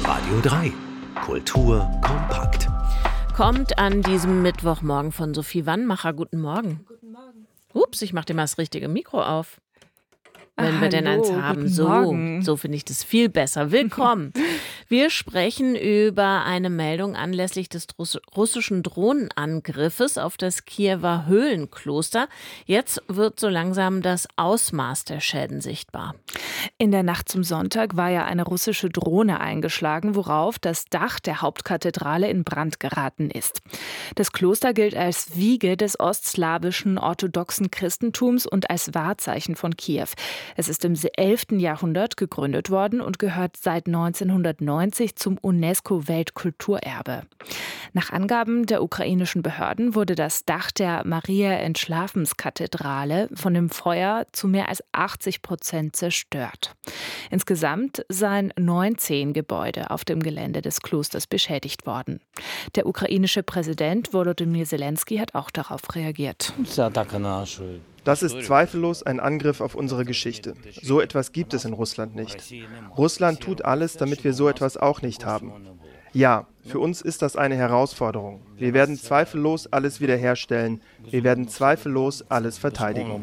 Radio 3. Kultur kompakt. Kommt an diesem Mittwochmorgen von Sophie Wannmacher. Guten Morgen. Guten Morgen. Ups, ich mach dir mal das richtige Mikro auf. Wenn wir denn eins haben. So finde ich das viel besser. Willkommen. Wir sprechen über eine Meldung anlässlich des russischen Drohnenangriffes auf das Kiewer Höhlenkloster. Jetzt wird so langsam das Ausmaß der Schäden sichtbar. In der Nacht zum Sonntag war ja eine russische Drohne eingeschlagen, worauf das Dach der Hauptkathedrale in Brand geraten ist. Das Kloster gilt als Wiege des ostslawischen orthodoxen Christentums und als Wahrzeichen von Kiew. Es ist im 11. Jahrhundert gegründet worden und gehört seit 1990 zum UNESCO-Weltkulturerbe. Nach Angaben der ukrainischen Behörden wurde das Dach der Maria-Entschlafenskathedrale von dem Feuer zu mehr als 80% zerstört. Insgesamt seien 19 Gebäude auf dem Gelände des Klosters beschädigt worden. Der ukrainische Präsident Volodymyr Zelensky hat auch darauf reagiert. Das ist zweifellos ein Angriff auf unsere Geschichte. So etwas gibt es in Russland nicht. Russland tut alles, damit wir so etwas auch nicht haben. Ja, für uns ist das eine Herausforderung. Wir werden zweifellos alles wiederherstellen. Wir werden zweifellos alles verteidigen.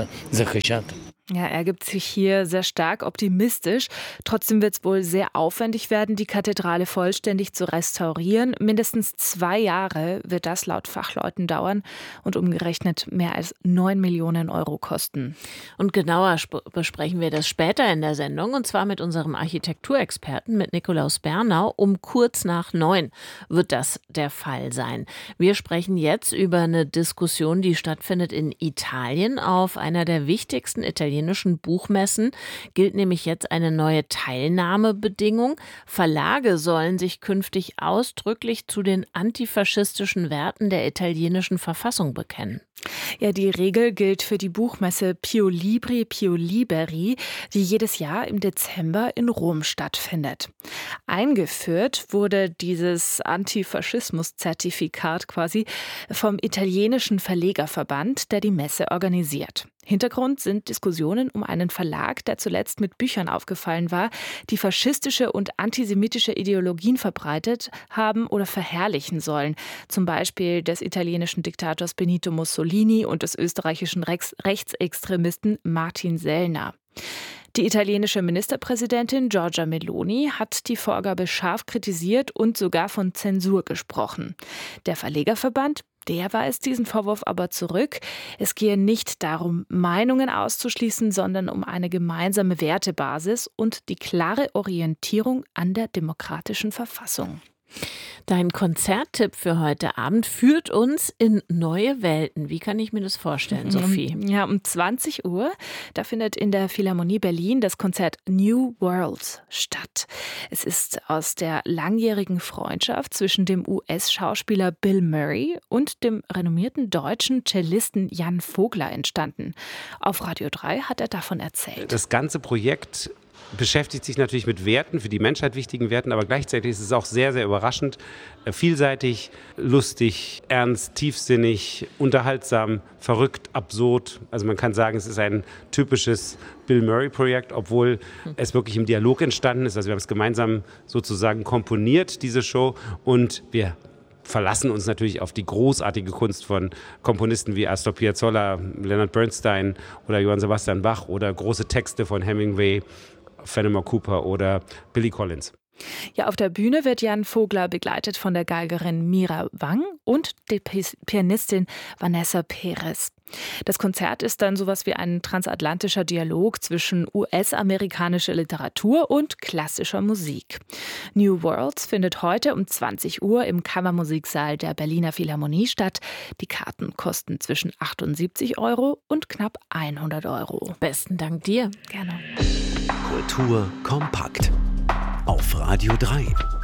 Ja, er gibt sich hier sehr stark optimistisch. Trotzdem wird es wohl sehr aufwendig werden, die Kathedrale vollständig zu restaurieren. Mindestens 2 Jahre wird das laut Fachleuten dauern und umgerechnet mehr als 9 Millionen Euro kosten. Und genauer besprechen wir das später in der Sendung, und zwar mit unserem Architekturexperten, mit Nikolaus Bernau. Um kurz nach 9 wird das der Fall sein. Wir sprechen jetzt über eine Diskussion, die stattfindet in Italien. Auf einer der wichtigsten italienischen Buchmessen gilt nämlich jetzt eine neue Teilnahmebedingung. Verlage sollen sich künftig ausdrücklich zu den antifaschistischen Werten der italienischen Verfassung bekennen. Ja, die Regel gilt für die Buchmesse Pio Libri, Pio Liberi, die jedes Jahr im Dezember in Rom stattfindet. Eingeführt wurde dieses Antifaschismus-Zertifikat quasi vom italienischen Verlegerverband, der die Messe organisiert. Hintergrund sind Diskussionen um einen Verlag, der zuletzt mit Büchern aufgefallen war, die faschistische und antisemitische Ideologien verbreitet haben oder verherrlichen sollen. Zum Beispiel des italienischen Diktators Benito Mussolini und des österreichischen Rechtsextremisten Martin Sellner. Die italienische Ministerpräsidentin Giorgia Meloni hat die Vorgabe scharf kritisiert und sogar von Zensur gesprochen. Der Verlegerverband, der weist diesen Vorwurf aber zurück. Es gehe nicht darum, Meinungen auszuschließen, sondern um eine gemeinsame Wertebasis und die klare Orientierung an der demokratischen Verfassung. Dein Konzerttipp für heute Abend führt uns in neue Welten. Wie kann ich mir das vorstellen, Sophie? Ja, um 20 Uhr, da findet in der Philharmonie Berlin das Konzert New Worlds statt. Es ist aus der langjährigen Freundschaft zwischen dem US-Schauspieler Bill Murray und dem renommierten deutschen Cellisten Jan Vogler entstanden. Auf Radio 3 hat er davon erzählt. Das ganze Projekt beschäftigt sich natürlich mit Werten, für die Menschheit wichtigen Werten, aber gleichzeitig ist es auch sehr, sehr überraschend, vielseitig, lustig, ernst, tiefsinnig, unterhaltsam, verrückt, absurd. Also man kann sagen, es ist ein typisches Bill Murray-Projekt, obwohl es wirklich im Dialog entstanden ist. Also wir haben es gemeinsam sozusagen komponiert, diese Show, und wir verlassen uns natürlich auf die großartige Kunst von Komponisten wie Astor Piazzolla, Leonard Bernstein oder Johann Sebastian Bach oder große Texte von Hemingway, Fenimore Cooper oder Billy Collins. Ja, auf der Bühne wird Jan Vogler begleitet von der Geigerin Mira Wang und der Pianistin Vanessa Perez. Das Konzert ist dann sowas wie ein transatlantischer Dialog zwischen US-amerikanischer Literatur und klassischer Musik. New Worlds findet heute um 20 Uhr im Kammermusiksaal der Berliner Philharmonie statt. Die Karten kosten zwischen 78 Euro und knapp 100 Euro. Besten Dank dir. Gerne. Kultur kompakt. Auf Radio 3.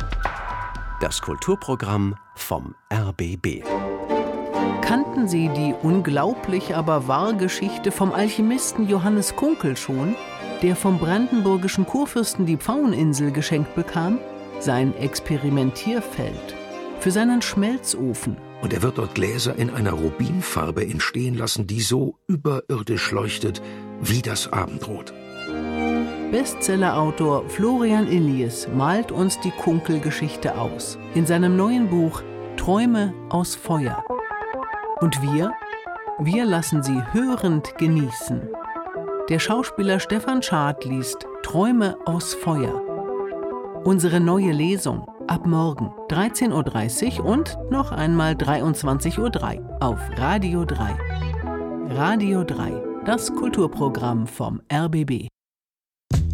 Das Kulturprogramm vom RBB. Kannten Sie die unglaublich aber wahre Geschichte vom Alchemisten Johannes Kunkel schon, der vom brandenburgischen Kurfürsten die Pfaueninsel geschenkt bekam? Sein Experimentierfeld für seinen Schmelzofen. Und er wird dort Gläser in einer Rubinfarbe entstehen lassen, die so überirdisch leuchtet wie das Abendrot. Bestsellerautor Florian Illies malt uns die Kunkel-Geschichte aus in seinem neuen Buch Träume aus Feuer. Und wir lassen sie hörend genießen. Der Schauspieler Stefan Schad liest Träume aus Feuer. Unsere neue Lesung ab morgen 13:30 Uhr und noch einmal 23:03 Uhr auf Radio 3. Radio 3, das Kulturprogramm vom RBB.